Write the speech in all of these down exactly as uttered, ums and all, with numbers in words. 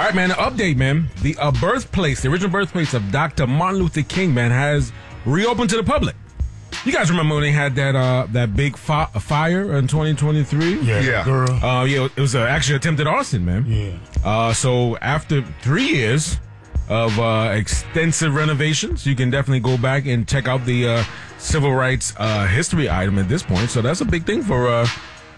right, man, an update, man. The uh, birthplace, the original birthplace of Doctor Martin Luther King, man, has reopened to the public. You guys remember when they had that uh, that big fi- fire in twenty twenty-three? Yeah, Yeah. girl. Uh, yeah, it was uh, actually attempted arson, man. Yeah. Uh, so after three years of uh, extensive renovations, you can definitely go back and check out the uh, civil rights uh, history item at this point. So that's a big thing for. Uh,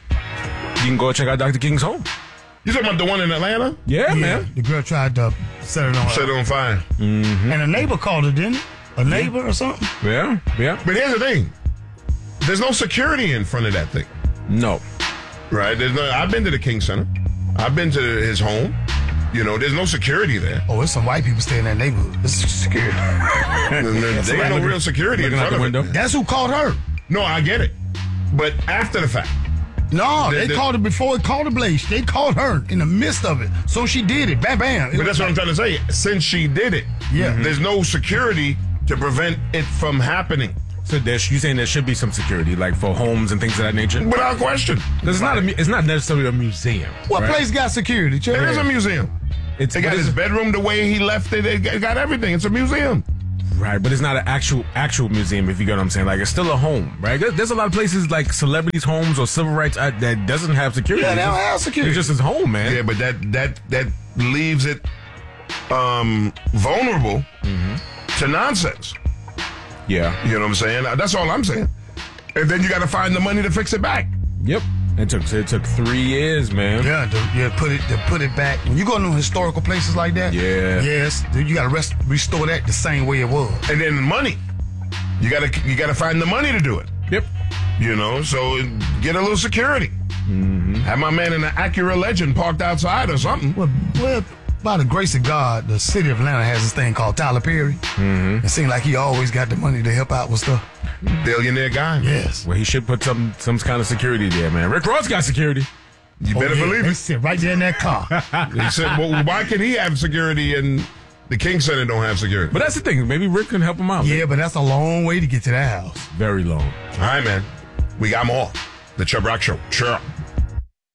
you can go check out Doctor King's home. You talking about the one in Atlanta? Yeah, Yeah, man. the girl tried to set it on Set it her. on fire. And a neighbor called her, didn't it? A neighbor or something? Yeah, yeah. But here's the thing. There's no security in front of that thing. No. Right? There's no, I've been to the King Center. I've been to his home. You know, there's no security there. Oh, there's some white people staying in that neighborhood. This is security. There ain't no real security in Looking out front the of window. it. That's who called her. No, I get it. But after the fact. No, The- they the- called it before it called the blaze. They called her in the midst of it. So she did it. Bam, bam. It But was that's what I'm like- trying to say. Since she did it, Yeah. there's no security to prevent it from happening. So there's, you saying there should be some security, like for homes and things of that nature? Without question. Because it's not a, mu- it's not necessarily a museum. What right? place got security, It Chuck? is a museum. It's They got but his it's- bedroom the way he left it. It got- it got everything. It's a museum. Right, but it's not an actual actual museum, if you get what I'm saying. Like, it's still a home, right? There- There's a lot of places like celebrities' homes or civil rights uh, that doesn't have security. Yeah, they It's don't just- have security. It's just his home, man. Yeah, but that that that leaves it um, vulnerable to nonsense. Yeah. You know what I'm saying? That's all I'm saying. And then you got to find the money to fix it back. Yep. It took it took three years, man. Yeah, to, yeah, put it to put it back. When you go to historical places like that, Yeah. yes, dude, you got to rest, restore that the same way it was. And then the money. You got to you got to find the money to do it. Yep. You know, so get a little security. Have my man in an Acura Legend parked outside or something. Well, well, by the grace of God, the city of Atlanta has this thing called Tyler Perry. Mm-hmm. It seems like he always got the money to help out with stuff. Billionaire guy. Yes. Well, he should put some some kind of security there, man. Rick Ross got security. You better Oh, yeah, believe they it. sit right there in that car. He said, well, why can he have security and the King Center don't have security? But that's the thing. Maybe Rick can help him out. Yeah, but that's a long way to get to that house. Very long. All right, man. We got more. The Chubb Rock Show. Sure.